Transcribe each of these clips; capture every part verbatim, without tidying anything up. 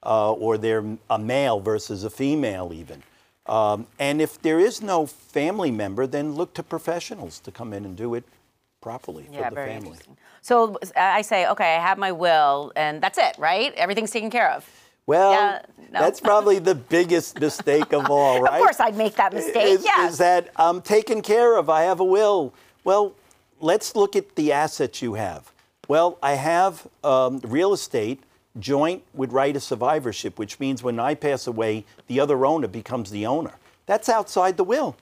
uh, or they're a male versus a female even. Um, and if there is no family member, then look to professionals to come in and do it properly yeah, for the very family. Interesting. So I say, okay, I have my will, and that's it, right? Everything's taken care of. Well, yeah, no. that's probably the biggest mistake of all, right? Of course I'd make that mistake, is, yes. Is that I'm taken care of, I have a will. Well, let's look at the assets you have. Well, I have um, real estate, joint with right of survivorship, which means when I pass away, the other owner becomes the owner. That's outside the will.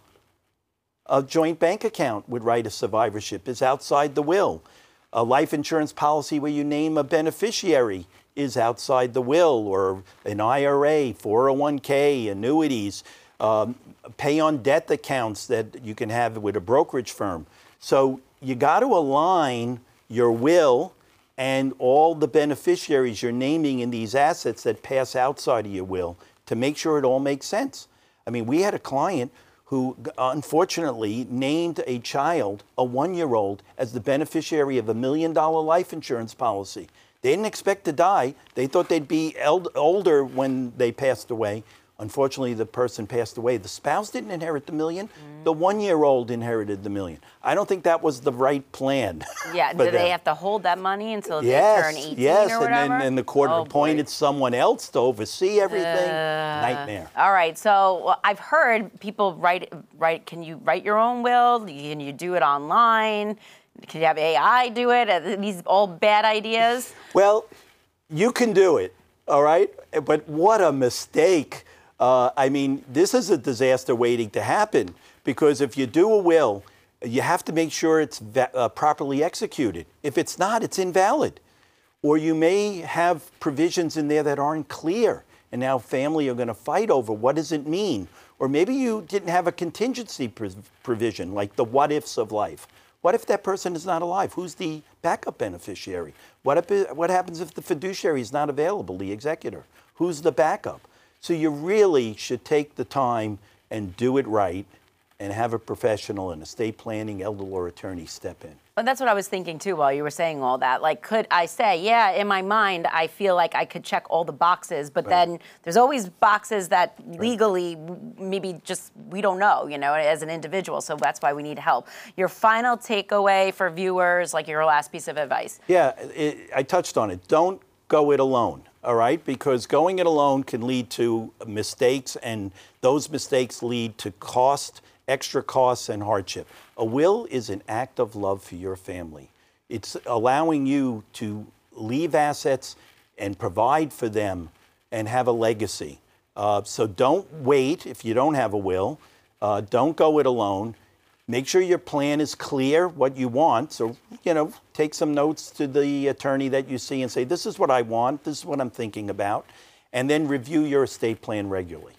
A joint bank account with right of survivorship is outside the will. A life insurance policy where you name a beneficiary is outside the will, or an I R A, four oh one K, annuities, um, pay on debt accounts that you can have with a brokerage firm. So you got to align your will and all the beneficiaries you're naming in these assets that pass outside of your will to make sure it all makes sense. I mean, we had a client who unfortunately named a child, a one-year-old, as the beneficiary of a million dollar life insurance policy. They didn't expect to die. They thought they'd be eld- older when they passed away. Unfortunately, the person passed away. The spouse didn't inherit the million. Mm. The one-year-old inherited the million. I don't think that was the right plan. Yeah, do they have to hold that money until yes, they turn eighteen yes, or whatever? and then and the court oh, appointed boy. someone else to oversee everything. Uh, Nightmare. All right, so well, I've heard people write, write, can you write your own will? Can you do it online? Can you have A I do it? Are these all bad ideas? Well, you can do it, all right? But what a mistake. Uh, I mean, this is a disaster waiting to happen, because if you do a will, you have to make sure it's va- uh, properly executed. If it's not, it's invalid. Or you may have provisions in there that aren't clear, and now family are going to fight over what does it mean. Or maybe you didn't have a contingency pr- provision, like the what-ifs of life. What if that person is not alive? Who's the backup beneficiary? What if, what happens if the fiduciary is not available, the executor? Who's the backup? So you really should take the time and do it right and have a professional, an estate planning, elder law attorney step in. But that's what I was thinking too while you were saying all that. Like, could I say, yeah, in my mind, I feel like I could check all the boxes, but right. then there's always boxes that legally right. maybe just we don't know, you know, as an individual. So that's why we need help. Your final takeaway for viewers, like your last piece of advice. Yeah, it, I touched on it. Don't go it alone. All right, because going it alone can lead to mistakes, and those mistakes lead to cost, extra costs, and hardship. A will is an act of love for your family. It's allowing you to leave assets and provide for them and have a legacy. Uh, so don't wait if you don't have a will. Uh, don't go it alone. Make sure your plan is clear, what you want. So, you know, take some notes to the attorney that you see and say, this is what I want, this is what I'm thinking about, and then review your estate plan regularly.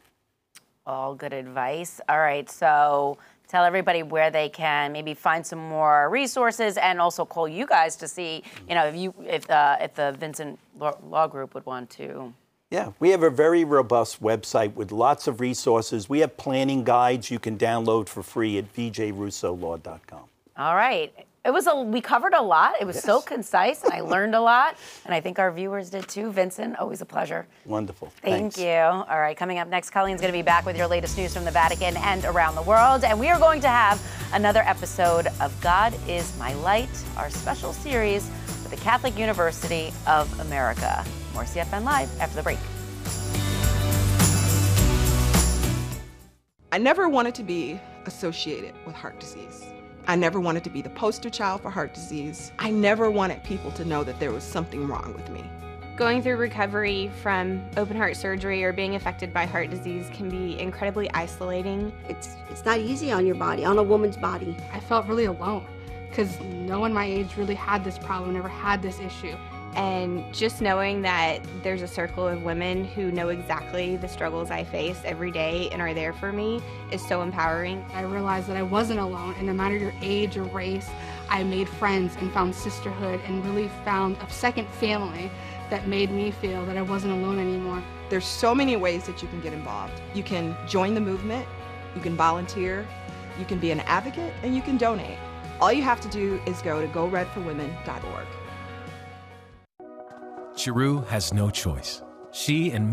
All good advice. All right, so tell everybody where they can maybe find some more resources, and also call you guys to see, you know, if you if uh, if the Vincent Law, Law Group would want to. Yeah, we have a very robust website with lots of resources. We have planning guides you can download for free at v j russo law dot com. All right. It was a, we covered a lot. It was yes. so concise, and I learned a lot. And I think our viewers did too. Vincent, always a pleasure. Wonderful. Thank Thanks. you. All right, coming up next, Colleen's going to be back with your latest news from the Vatican and around the world. And we are going to have another episode of God is My Light, our special series with the Catholic University of America. More C F N Live after the break. I never wanted to be associated with heart disease. I never wanted to be the poster child for heart disease. I never wanted people to know that there was something wrong with me. Going through recovery from open heart surgery or being affected by heart disease can be incredibly isolating. It's, it's not easy on your body, on a woman's body. I felt really alone because no one my age really had this problem, never had this issue. And just knowing that there's a circle of women who know exactly the struggles I face every day and are there for me is so empowering. I realized that I wasn't alone, and no matter your age or race, I made friends and found sisterhood and really found a second family that made me feel that I wasn't alone anymore. There's so many ways that you can get involved. You can join the movement, you can volunteer, you can be an advocate, and you can donate. All you have to do is go to go red for women dot org. Chiru has no choice. She and